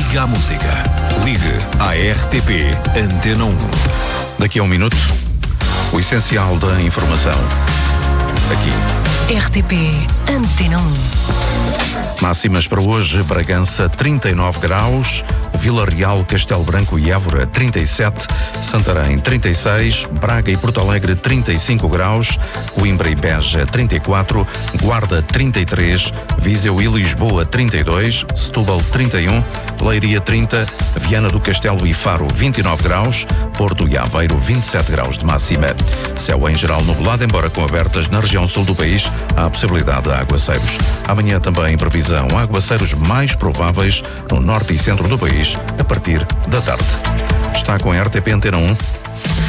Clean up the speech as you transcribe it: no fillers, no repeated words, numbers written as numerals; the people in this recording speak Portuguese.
Liga à música. Ligue à RTP Antena 1. Daqui a um minuto, o essencial da informação. Aqui. RTP Antena 1. Máximas para hoje: Bragança 39 graus, Vila Real, Castelo Branco e Évora 37, Santarém 36, Braga e Porto Alegre 35 graus, Coimbra e Beja 34, Guarda 33, Viseu e Lisboa 32, Setúbal 31, Leiria 30, Viana do Castelo e Faro 29 graus, Porto e Aveiro 27 graus de máxima. Céu em geral nublado, embora com abertas na região sul do país, há a possibilidade de aguaceiros. Amanhã também previsão, aguaceiros mais prováveis no norte e centro do país a partir da tarde. Está com a RTP Antena 1,